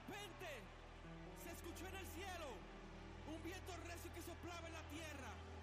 repente se escuchó en el cielo un viento recio que soplaba en la tierra.